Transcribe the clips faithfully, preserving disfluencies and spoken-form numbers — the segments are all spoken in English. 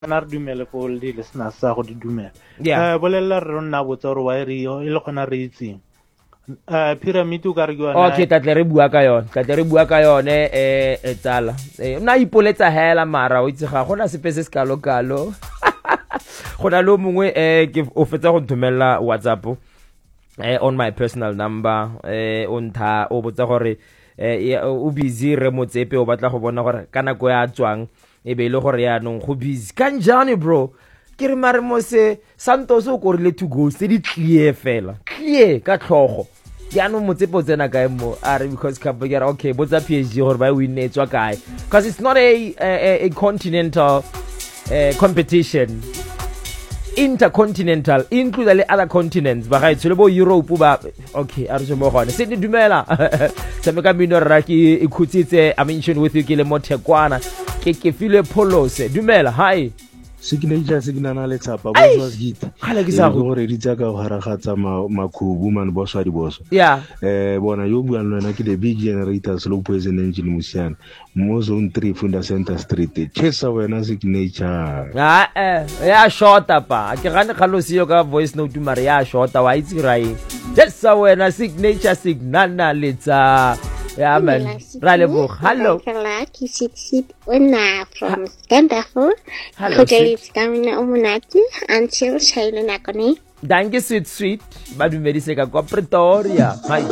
na re dumele ko le listeners sa go di dumela Yeah. eh bolella re rona botsa gore wa re yo ile gona re itseng eh pyramid o ka re ke yona Okay, ka tle re bua ka yone ka tle re bua ka yone eh e tsala eh nna ipoletsa hela mara o itse ga gona sepe se se kalo kalo gona lo mongwe eh ke o fetsa go nthomela WhatsApp eh on my personal number eh on tha o botsa gore eh o busy re motsepe o batla go bona gore kana go ya tswang e be ile gore ya nong go busy kan jane bro ke re mare mo se Santos o korile to go se di clear fela clear ka tlhogo ya no motsepe o tsena kae mo are because ka bogera okay botsa P S G gore ba win etswa kae because it's not a a, a continental uh, competition intercontinental include the other continents ba ga itse bo Europe ba okay a re se mo gone se di dumela se me ka mino ra ki ikhutsitse I mentioned with you ke le mothekwana ke ke file polose dumela hi signature signana le tsapa bo was git khala ke sa go gore di tsaka go haragatsa makhubu man bo swa di boso yeah eh bona yo bua lona ke the big generator slow poison engine musian mo zone three funda center street chesa wena signature ah eh ya shota pa ke gane khalosio ka voice note mare ya shota wa itse rai chesa wena signature signana le tsa yeah man ra le bo hello Lucky sit sit una from Stanford. Hello, Hotel is coming umunati until Shaila Nakoni. thank you sweet sweet ba dumedise ka kwa Pretoria hi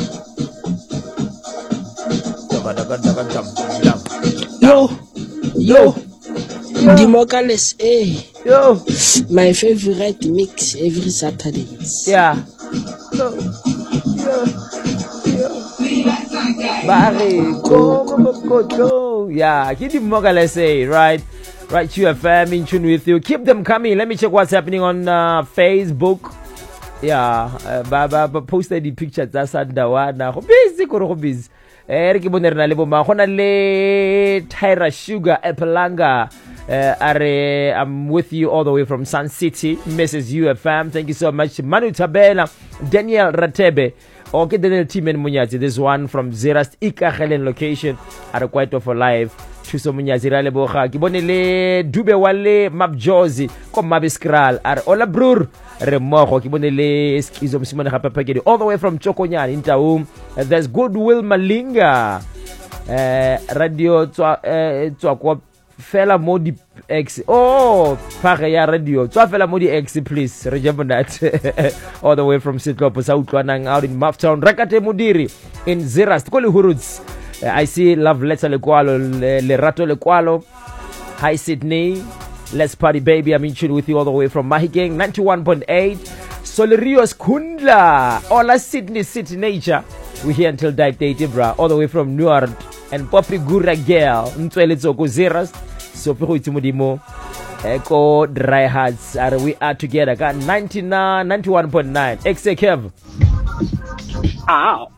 Yo, yo, Democales, eh, yo my favorite mix every Saturdays. yeah yo yo yo Barry, go, go, go, go. Yeah, keep the Mogale say, right? Right, U F M in tune with you. Keep them coming. Let me check what's happening on uh, Facebook. Yeah, uh, Baba posted the pictures. That's Dawana. Go busy, go busy. Eric Bonerna lebo ma gona le Tyra Sugar Epalanga. Uh, are, I'm with you all the way from Sun City, Missus U F M. Thank you so much. Manu Tabela, Daniel Ratebe. Okay, Daniel Timen Munyazi. This one from Zerast Ikachelen location at a quite for live. Chuso Munyazi Rale Boha. Kibonele Dube Wale Map Jozi. Kom Mabiskral. Ar Ola Brur. Remoko. Kibonele Skizom Simone Hapapagedi. All the way from Chokonyan in Taum. Uh, there's Goodwill Malinga. Uh, radio Tswa Fela Modi X. Oh, Pareya Radio. Tswa Fela Modi X, please. Remember that. All the way from Sitlopo Sautwanang out in Maftown. Rakate Mudiri in Zerast. Koli Huruts. Uh, I see Love Letter Lequalo, Le Rato Lequalo. Hi Sydney. Let's party baby. I'm in tune with you all the way from Mahikeng ninety-one point eight. Solerios Kundla. Ola Sydney City Nature. We're here until Dyke Day Tibra. All the way from Newark. And Poppy Gura Girl. Ntwele Tsoko Zerast. So Pico Itimudimo. Echo Dry Hearts. Are we are together. Got ninety-nine, ninety-one point nine. X A Kev. Ow.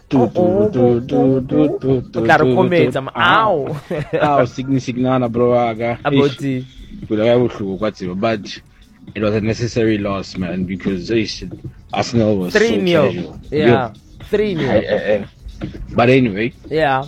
Claro, cometa, ow. Ow, signi signana bro aga. Aboti. But it was a necessary loss, man, because Arsenal was three so nil. casual. Yeah. three nil. But anyway. Yeah.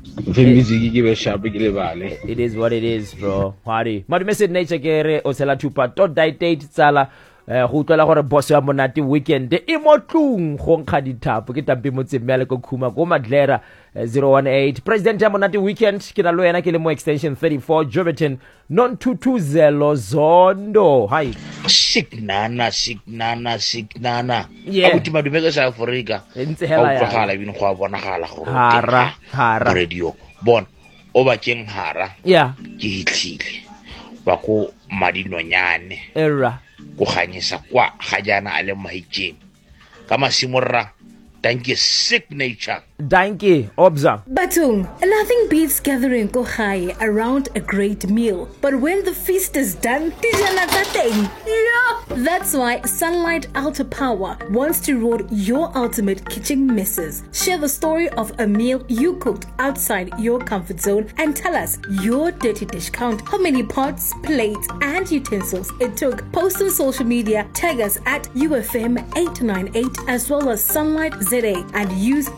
It is what it is, bro. Hwari. Madu message nature kere osela tupa to date tsala go tlala gore boss ya monate weekend e motlung go nkga dithapo ke tampi motse mmele go khuma go madlera zero one eight president ya monate weekend ke na lo yena ke le mo extension thirty-four Joveton non two two zero zondo hi signana signana signana Yeah. abuti madumeka sa Africa ntse hela ya gala bino go bonagala go hara hara radio bon o ba keng hara yeah ke hitlile ba go madinonyane era go ganyisa kwa ga jana a le mahikeng ka masimorra thank you signature Danke, obza. Batung, nothing beats gathering kohai around a great meal. But when the feast is done, tijana tateng. Yeah. That's why Sunlight Ultra Power wants to reward your ultimate kitchen misses. Share the story of a meal you cooked outside your comfort zone and tell us your dirty dish count, how many pots, plates, and utensils it took. Post on social media, tag us at U F M eight nine eight as well as Sunlight Z A and use hashtag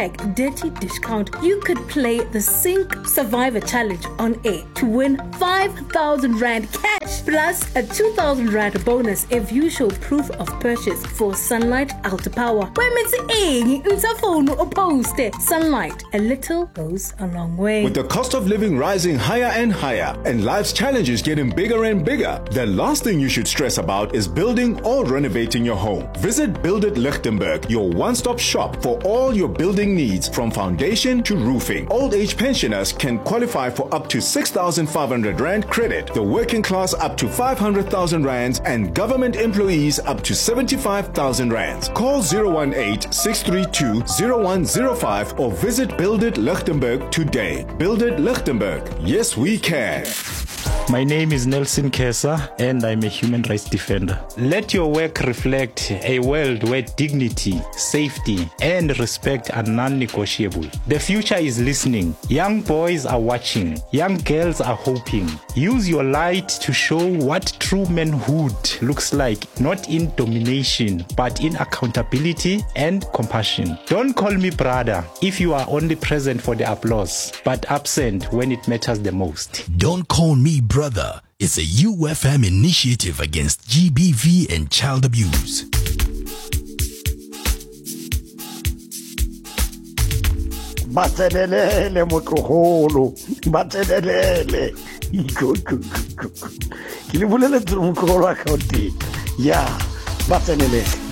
hashtag Dirty Discount, you could play the Sink Survivor Challenge on air to win five thousand rand cash plus a two thousand rand bonus if you show proof of purchase for Sunlight Ultra Power. When it's a phone or post Sunlight, a little goes a long way. With the cost of living rising higher and higher and life's challenges getting bigger and bigger, the last thing you should stress about is building or renovating your home. Visit Build It Lichtenberg, your one-stop shop for all your building needs from foundation to roofing. Old age pensioners can qualify for up to six thousand five hundred rand credit, the working class up to five hundred thousand rands, and government employees up to seventy-five thousand rands. Call zero one eight, six three two, zero one zero five or visit Build It Lichtenberg today. Build It Lichtenberg. Yes, we can. My name is Nelson Kesa and I'm a human rights defender. Let your work reflect a world where dignity, safety, and respect are non-negotiable. The future is listening. Young boys are watching. Young girls are hoping. Use your light to show what true manhood looks like, not in domination, but in accountability and compassion. Don't call me brother if you are only present for the applause, but absent when it matters the most. Don't call me brother. It's a U F M initiative against G B V and child abuse. Batselelele motlogolo, batselelele. Ke le boleletse motlogolo a ka o teng. Ya, batselelele.